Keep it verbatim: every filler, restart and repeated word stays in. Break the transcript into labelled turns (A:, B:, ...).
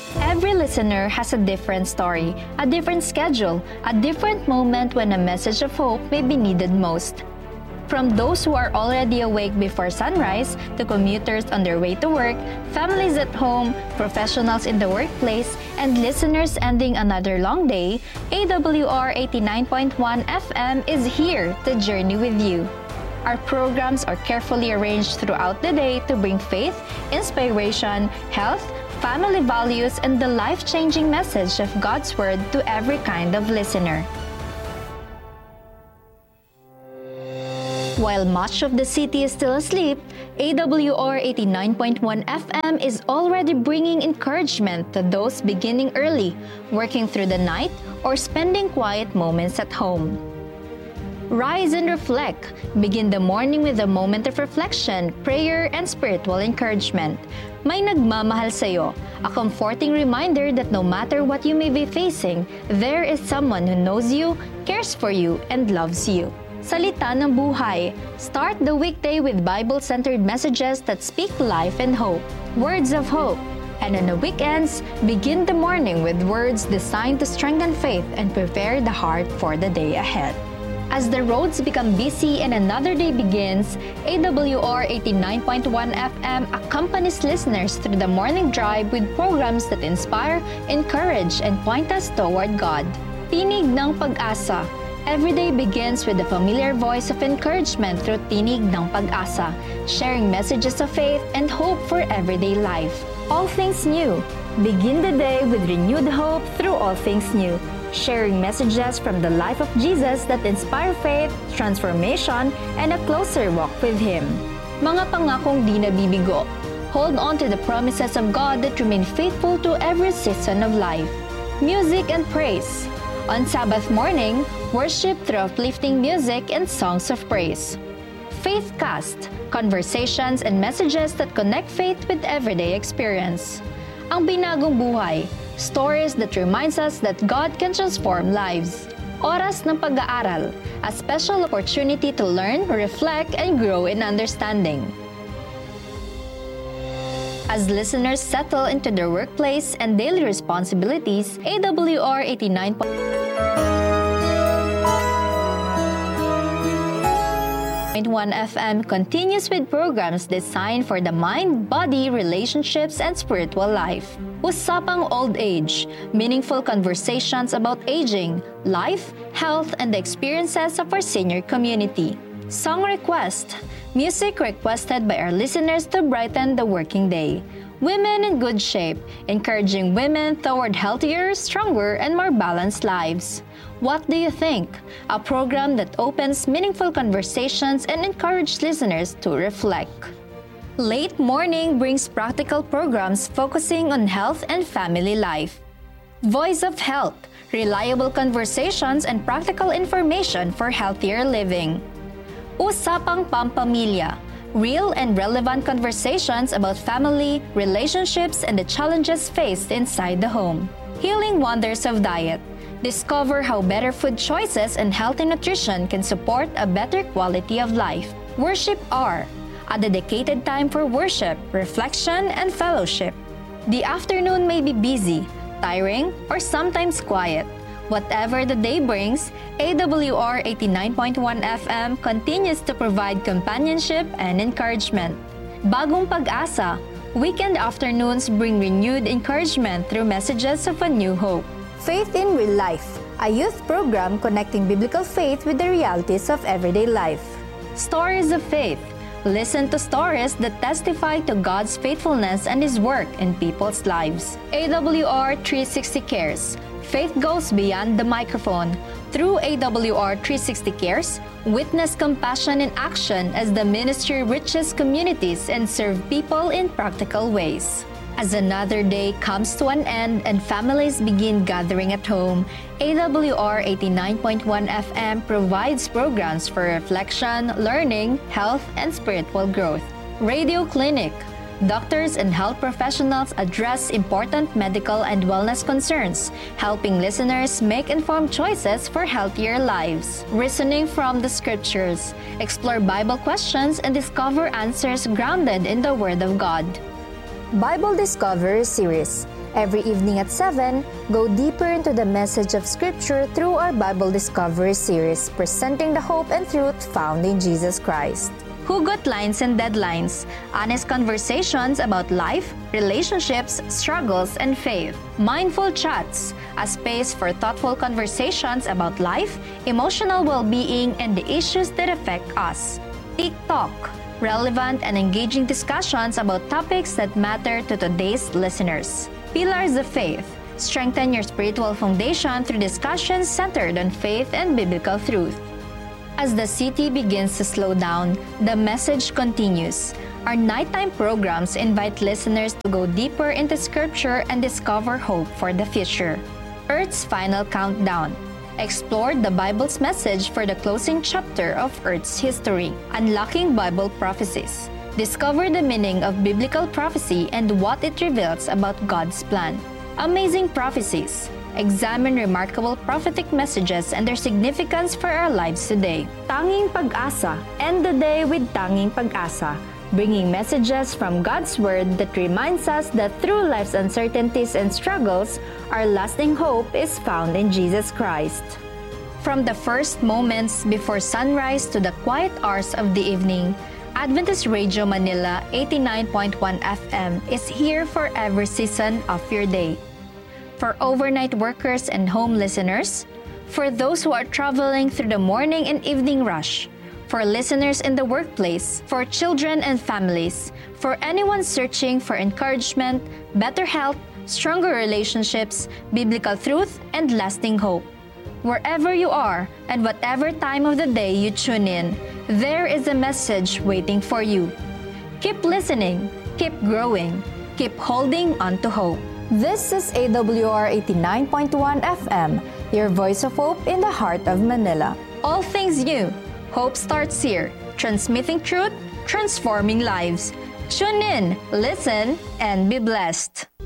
A: Every listener has a different story, a different schedule, a different moment when a message of hope may be needed most. From those who are already awake before sunrise, to commuters on their way to work, families at home, professionals in the workplace, and listeners ending another long day, A W R eighty-nine point one F M is here to journey with you. Our programs are carefully arranged throughout the day to bring faith, inspiration, health, family values, and the life-changing message of God's Word to every kind of listener. While much of the city is still asleep, A W R eighty-nine point one F M is already bringing encouragement to those beginning early, working through the night, or spending quiet moments at home. Rise and reflect. Begin the morning with a moment of reflection, prayer, and spiritual encouragement. May nagmamahal sa'yo, a comforting reminder that no matter what you may be facing, there is someone who knows you, cares for you, and loves you. Salita ng Buhay. Start the weekday with Bible-centered messages that speak life and hope. Words of hope. And on the weekends, begin the morning with words designed to strengthen faith and prepare the heart for the day ahead. As the roads become busy and another day begins, A W R eighty-nine point one F M accompanies listeners through the morning drive with programs that inspire, encourage, and point us toward God. Tinig ng Pag-asa. Every day begins with the familiar voice of encouragement through Tinig ng Pag-asa, sharing messages of faith and hope for everyday life. All things new. Begin the day with renewed hope through all things new. Sharing messages from the life of Jesus that inspire faith, transformation, and a closer walk with Him. Mga pangakong di nabibigo. Hold on to the promises of God that remain faithful to every season of life. Music and praise. On Sabbath morning, worship through uplifting music and songs of praise. Faithcast. Conversations and messages that connect faith with everyday experience. Ang Binagong Buhay. Stories that reminds us that God can transform lives. Oras ng Pag-aaral, a special opportunity to learn, reflect, and grow in understanding. As listeners settle into their workplace and daily responsibilities, A W R eighty-nine point one F M continues with programs designed for the mind, body, relationships, and spiritual life. Usapang Old Age, meaningful conversations about aging, life, health, and the experiences of our senior community. Song Request, music requested by our listeners to brighten the working day. Women in Good Shape, encouraging women toward healthier, stronger, and more balanced lives. What Do You Think? A program that opens meaningful conversations and encourages listeners to reflect. Late Morning brings practical programs focusing on health and family life. Voice of Health, reliable conversations and practical information for healthier living. Usapang Pampamilya, real and relevant conversations about family, relationships, and the challenges faced inside the home. Healing Wonders of Diet. Discover how better food choices and healthy nutrition can support a better quality of life. Worship Hour, a dedicated time for worship, reflection, and fellowship. The afternoon may be busy, tiring, or sometimes quiet. Whatever the day brings, A W R eighty-nine point one F M continues to provide companionship and encouragement. Bagong Pag-asa, weekend afternoons bring renewed encouragement through messages of a new hope. Faith in Real Life, a youth program connecting biblical faith with the realities of everyday life. Stories of Faith, listen to stories that testify to God's faithfulness and His work in people's lives. A W R three sixty Cares, faith goes beyond the microphone. Through A W R three sixty Cares, witness compassion in action as the ministry reaches communities and serve people in practical ways. As another day comes to an end and families begin gathering at home, A W R eighty-nine point one F M provides programs for reflection, learning, health, and spiritual growth. Radio Clinic. Doctors and health professionals address important medical and wellness concerns, helping listeners make informed choices for healthier lives. Reasoning from the Scriptures. Explore Bible questions and discover answers grounded in the Word of God. Bible Discovery Series. Every evening at seven, go deeper into the message of Scripture through our Bible Discovery Series, presenting the hope and truth found in Jesus Christ. Hugot Lines and Deadlines, honest conversations about life, relationships, struggles, and faith. Mindful Chats, a space for thoughtful conversations about life, emotional well-being, and the issues that affect us. TikTok, relevant and engaging discussions about topics that matter to today's listeners. Pillars of Faith, strengthen your spiritual foundation through discussions centered on faith and biblical truth. As the city begins to slow down, the message continues. Our nighttime programs invite listeners to go deeper into Scripture and discover hope for the future. Earth's Final Countdown. Explore the Bible's message for the closing chapter of Earth's history. Unlocking Bible Prophecies. Discover the meaning of biblical prophecy and what it reveals about God's plan. Amazing Prophecies. Examine remarkable prophetic messages and their significance for our lives today. Tanging Pag-asa. End the day with Tanging Pag-asa, bringing messages from God's Word that reminds us that through life's uncertainties and struggles, our lasting hope is found in Jesus Christ. From the first moments before sunrise to the quiet hours of the evening, Adventist Radio Manila eighty-nine point one F M is here for every season of your day. For overnight workers and home listeners, for those who are traveling through the morning and evening rush, for listeners in the workplace, for children and families, for anyone searching for encouragement, better health, stronger relationships, biblical truth, and lasting hope. Wherever you are and whatever time of the day you tune in, there is a message waiting for you. Keep listening, keep growing, keep holding on to hope. This is A W R eighty-nine point one F M, your voice of hope in the heart of Manila. All things new. Hope starts here, transmitting truth, transforming lives. Tune in, listen, and be blessed.